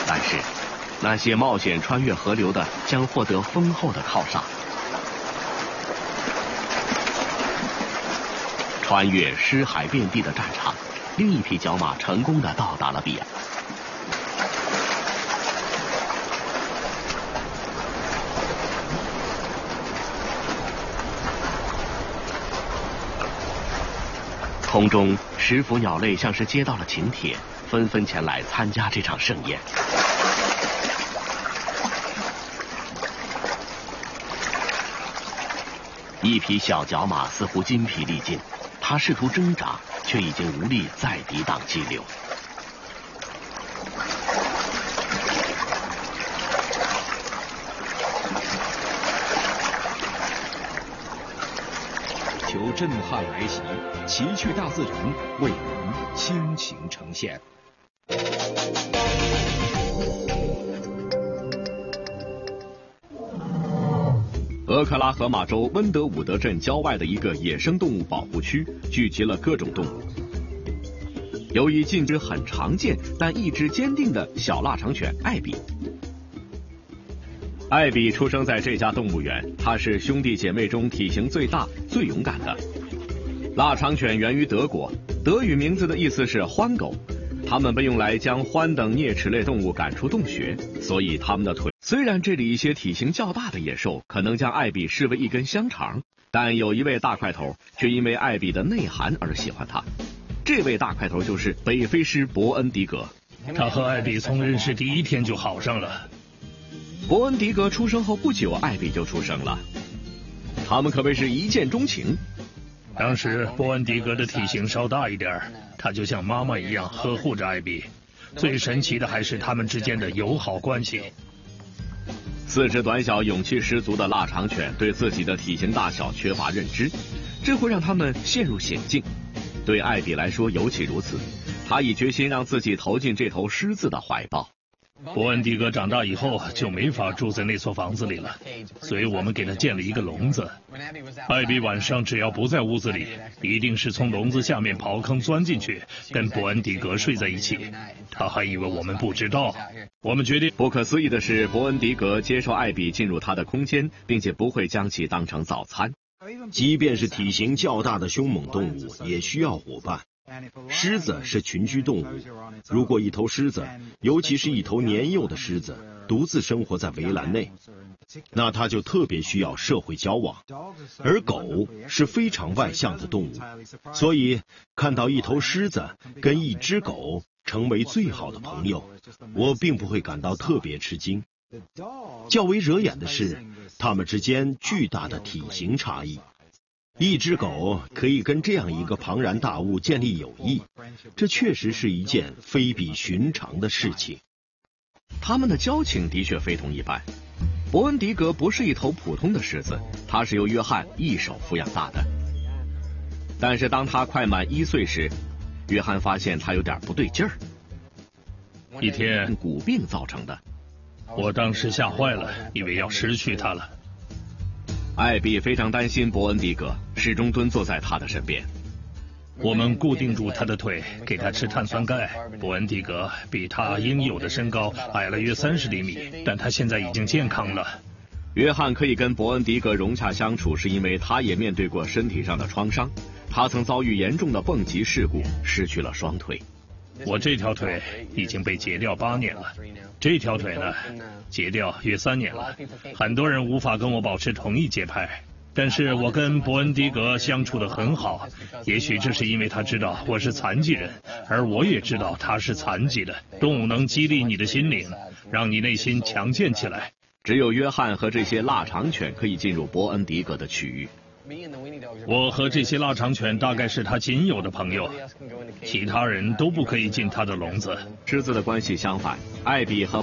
但是，那些冒险穿越河流的将获得丰厚的犒赏。穿越尸骸遍地的战场，另一匹角马成功的到达了彼岸。空中10幅鸟类像是接到了请帖，纷纷前来参加这场盛宴。一匹小角马似乎筋疲力尽，它试图挣扎，却已经无力再抵挡激流。 求震撼来袭，奇趣大自然为您倾情呈现。 俄克拉荷马州温德伍德镇郊外的一个野生动物保护区，聚集了各种动物。有一近只很常见但意志坚定的小腊肠犬艾比。艾比出生在这家动物园，它是兄弟姐妹中体型最大、最勇敢的。腊肠犬源于德国，德语名字的意思是獾狗。它们被用来将獾等啮齿类动物赶出洞穴，所以它们的腿。虽然这里一些体型较大的野兽可能将艾比视为一根香肠，但有一位大块头却因为艾比的内涵而喜欢它。这位大块头就是北非狮伯恩迪格。 他和艾比从认识第一天就好上了。 伯恩迪格出生后不久，艾比就出生了，他们可谓是一见钟情。 当时伯恩迪格的体型稍大一点，他就像妈妈一样呵护着艾比。最神奇的还是他们之间的友好关系。 四肢短小、勇气十足的腊肠犬对自己的体型大小缺乏认知，这会让他们陷入险境。对艾比来说尤其如此，他已决心让自己投进这头狮子的怀抱。 伯恩迪格长大以后就没法住在那所房子里了，所以我们给他建了一个笼子。艾比晚上只要不在屋子里，一定是从笼子下面刨坑钻进去，跟伯恩迪格睡在一起。他还以为我们不知道。我们决定。 不可思议的是，伯恩迪格接受艾比进入他的空间，并且不会将其当成早餐。 即便是体型较大的凶猛动物，也需要伙伴。狮子是群居动物，如果一头狮子，尤其是一头年幼的狮子，独自生活在围栏内，那它就特别需要社会交往。而狗是非常外向的动物，所以看到一头狮子跟一只狗成为最好的朋友，我并不会感到特别吃惊。较为惹眼的是，它们之间巨大的体型差异。一只狗可以跟这样一个庞然大物建立友谊，这确实是一件非比寻常的事情。 他们的交情的确非同一般。伯恩迪格不是一头普通的狮子，他是由约翰一手抚养大的。但是当他快满1岁时，约翰发现他有点不对劲儿。 一天， 骨病造成的。 我当时吓坏了，以为要失去他了。 艾比非常担心伯恩迪格，始终蹲坐在他的身边。 我们固定住他的腿，给他吃碳酸钙。伯恩迪格比他应有的身高矮了约30厘米，但他现在已经健康了。 约翰可以跟伯恩迪格融洽相处，是因为他也面对过身体上的创伤。他曾遭遇严重的蹦极事故，失去了双腿。 我这条腿已经被截掉8年了，这条腿呢，截掉约3年了。很多人无法跟我保持同一节拍，但是我跟伯恩迪格相处得很好。也许这是因为他知道我是残疾人，而我也知道他是残疾的。动物能激励你的心灵，让你内心强健起来。 只有约翰和这些腊肠犬可以进入伯恩迪格的区域。 我和这些腊肠犬大概是他仅有的朋友，其他人都不可以进他的笼子。 狮子的关系相反，艾比和